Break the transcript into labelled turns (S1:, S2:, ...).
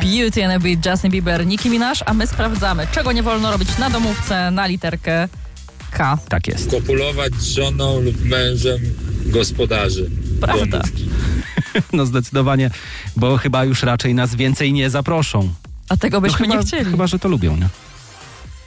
S1: Beauty and a Beat, Justin Bieber, Nicki Minaj, a my sprawdzamy, czego nie wolno robić na domówce na literkę K.
S2: Tak jest.
S3: Kopulować z żoną lub mężem gospodarzy.
S1: Prawda.
S3: Domówki.
S2: No zdecydowanie, bo chyba już raczej nas więcej nie zaproszą.
S1: A tego byśmy nie chcieli.
S2: Chyba, że to lubią, nie?